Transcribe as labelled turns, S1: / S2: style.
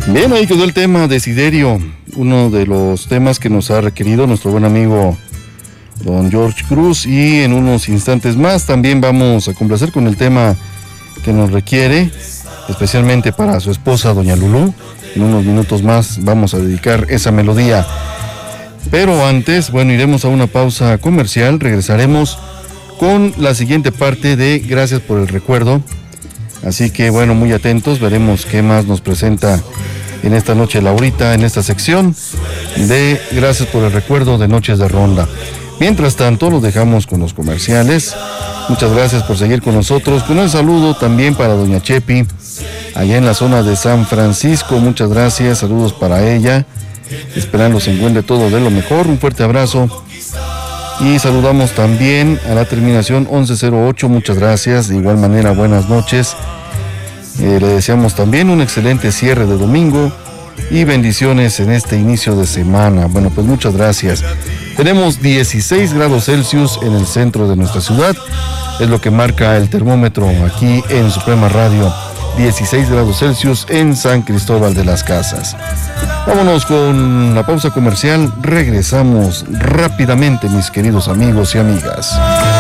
S1: Bien, ahí quedó el tema Desiderio, uno de los temas que nos ha requerido nuestro buen amigo don George Cruz, y en unos instantes más también vamos a complacer con el tema que nos requiere, especialmente para su esposa doña Lulú. En unos minutos más vamos a dedicar esa melodía. Pero antes, iremos a una pausa comercial, regresaremos con la siguiente parte de Gracias por el Recuerdo. Así que muy atentos, veremos qué más nos presenta en esta noche Laurita, en esta sección de Gracias por el Recuerdo de Noches de Ronda. Mientras tanto, los dejamos con los comerciales. Muchas gracias por seguir con nosotros. Con el saludo también para doña Chepi, allá en la zona de San Francisco. Muchas gracias, saludos para ella. Esperando se encuentre todo de lo mejor. Un fuerte abrazo. Y saludamos también a la terminación 1108. Muchas gracias. De igual manera, buenas noches. Le deseamos también un excelente cierre de domingo y bendiciones en este inicio de semana. Pues muchas gracias. Tenemos 16 grados Celsius en el centro de nuestra ciudad. Es lo que marca el termómetro aquí en Suprema Radio. 16 grados Celsius en San Cristóbal de las Casas. Vámonos con la pausa comercial. Regresamos rápidamente, mis queridos amigos y amigas.